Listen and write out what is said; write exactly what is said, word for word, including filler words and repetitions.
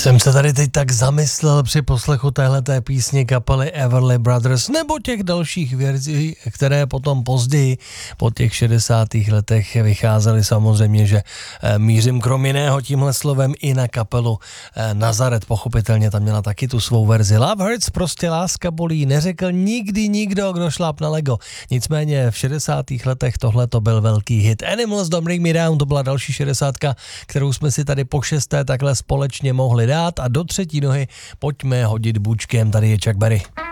Jsem se tady teď tak zamyslel při poslechu téhleté písně kapely Everly Brothers nebo těch dalších věrzí, které potom později po těch šedesátých letech vycházely, samozřejmě, že mířím krom jiného tímhle slovem i na kapelu Nazaret. Pochopitelně tam měla taky tu svou verzi. Love Hurts, prostě láska bolí, neřekl nikdy nikdo, kdo šláp na Lego. Nicméně v šedesátých letech tohle to byl velký hit. Animals, Don't Bring Me Down, to byla další šedesátka, kterou jsme si tady po šesté takhle společně mohli dát, a do třetí nohy pojďme hodit bučkem, tady je Chuck Berry.